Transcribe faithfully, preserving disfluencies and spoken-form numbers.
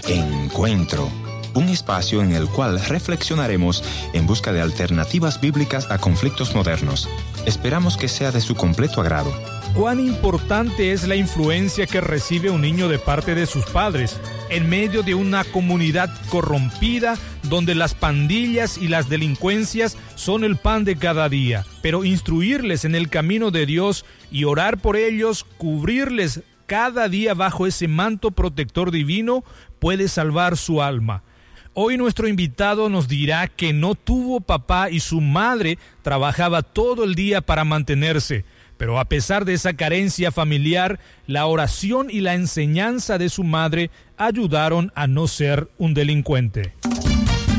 Encuentro, un espacio en el cual reflexionaremos en busca de alternativas bíblicas a conflictos modernos. Esperamos que sea de su completo agrado. ¿Cuán importante es la influencia que recibe un niño de parte de sus padres en medio de una comunidad corrompida donde las pandillas y las delincuencias son el pan de cada día? Pero instruirles en el camino de Dios y orar por ellos, cubrirles cada día bajo ese manto protector divino, puede salvar su alma. Hoy nuestro invitado nos dirá que no tuvo papá y su madre trabajaba todo el día para mantenerse. Pero a pesar de esa carencia familiar, la oración y la enseñanza de su madre ayudaron a no ser un delincuente.